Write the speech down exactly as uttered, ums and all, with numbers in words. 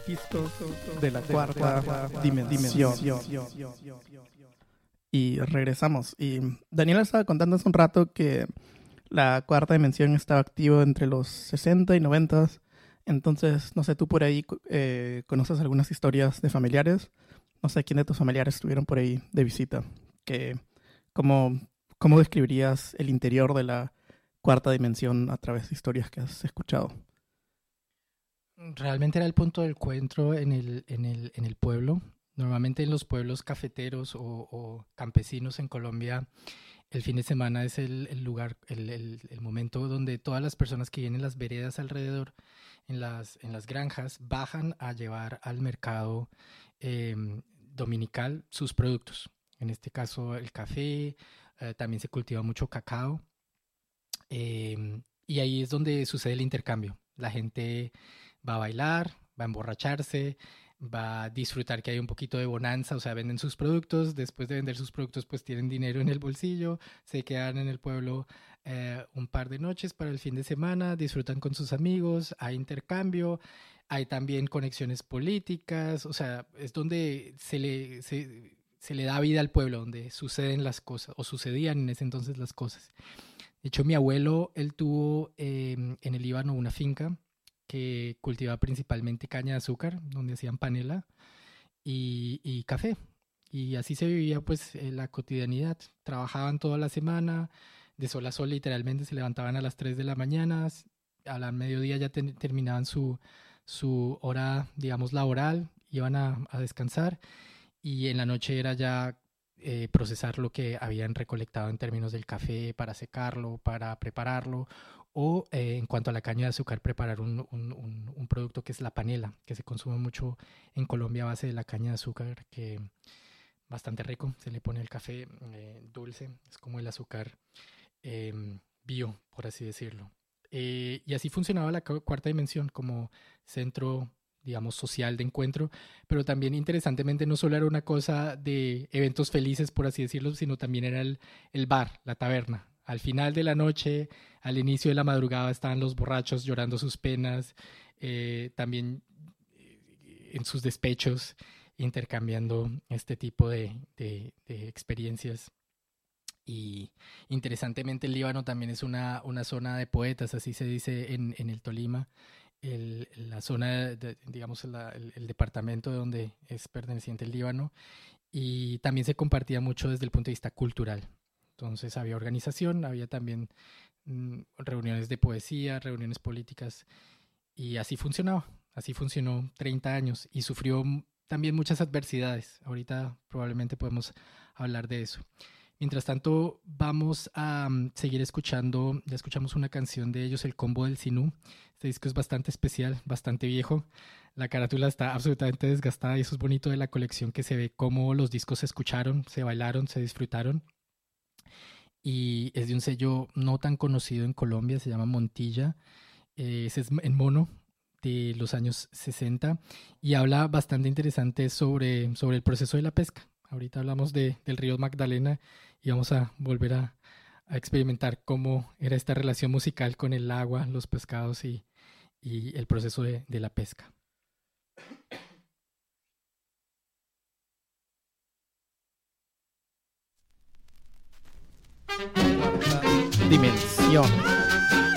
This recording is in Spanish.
registros de la cuarta dimensión. Y regresamos. Y Daniela estaba contando hace un rato que la cuarta dimensión estaba activa entre los sesenta y noventa. Entonces, no sé, tú por ahí eh, conoces algunas historias de familiares. No sé quién de tus familiares estuvieron por ahí de visita. Que, ¿cómo, cómo describirías el interior de la cuarta dimensión a través de historias que has escuchado? Realmente era el punto de encuentro en el, en el, en el pueblo. Normalmente en los pueblos cafeteros o, o campesinos en Colombia, el fin de semana es el, el lugar, el, el, el momento donde todas las personas que viven en las veredas alrededor, en las, en las granjas, bajan a llevar al mercado eh, dominical sus productos. En este caso el café, eh, también se cultiva mucho cacao. Eh, y ahí es donde sucede el intercambio. La gente va a bailar, va a emborracharse, va a disfrutar que hay un poquito de bonanza, o sea, venden sus productos, después de vender sus productos pues tienen dinero en el bolsillo, se quedan en el pueblo eh, un par de noches para el fin de semana, disfrutan con sus amigos, hay intercambio, hay también conexiones políticas, o sea, es donde se le, se, se le da vida al pueblo, donde suceden las cosas, o sucedían en ese entonces las cosas. De hecho, mi abuelo, él tuvo eh, en el Líbano una finca que cultivaba principalmente caña de azúcar, donde hacían panela y, y café. Y así se vivía pues eh, la cotidianidad. Trabajaban toda la semana, de sol a sol literalmente, se levantaban a las tres de la mañana, a la mediodía ya ten, terminaban su, su hora, digamos, laboral, iban a, a descansar y en la noche era ya eh, procesar lo que habían recolectado en términos del café para secarlo, para prepararlo o eh, en cuanto a la caña de azúcar, preparar un, un, un, un producto que es la panela, que se consume mucho en Colombia a base de la caña de azúcar, que bastante rico, se le pone el café eh, dulce, es como el azúcar eh, bio, por así decirlo. Eh, y así funcionaba la cuarta dimensión como centro, digamos, social de encuentro, pero también interesantemente no solo era una cosa de eventos felices, por así decirlo, sino también era el, el bar, la taberna. Al final de la noche, al inicio de la madrugada, estaban los borrachos llorando sus penas, eh, también en sus despechos, intercambiando este tipo de, de, de experiencias. Y interesantemente el Líbano también es una, una zona de poetas, así se dice en, en el Tolima, el, la zona, de, digamos, la, el, el departamento de donde es perteneciente el Líbano, y también se compartía mucho desde el punto de vista cultural. Entonces había organización, había también mmm, reuniones de poesía, reuniones políticas, y así funcionaba. Así funcionó treinta años y sufrió también muchas adversidades. Ahorita probablemente podemos hablar de eso. Mientras tanto, vamos a um, seguir escuchando. Ya escuchamos una canción de ellos, El Combo del Sinú. Este disco es bastante especial, bastante viejo. La carátula está absolutamente desgastada y eso es bonito de la colección, que se ve cómo los discos se escucharon, se bailaron, se disfrutaron. Y es de un sello no tan conocido en Colombia, se llama Montilla. Eh, ese es en mono, de los años sesenta, y habla bastante interesante sobre, sobre el proceso de la pesca. Ahorita hablamos de, del río Magdalena y vamos a volver a, a experimentar cómo era esta relación musical con el agua, los pescados y, y el proceso de, de la pesca. Dimensión.